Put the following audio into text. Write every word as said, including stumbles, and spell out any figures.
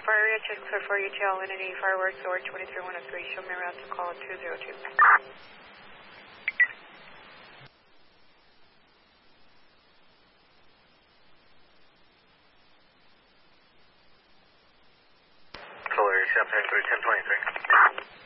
Fire area, check clear for U T L entity, fireworks, or twenty-three one oh three, show me route to call two zero two. Color Champagne three ten twenty-three.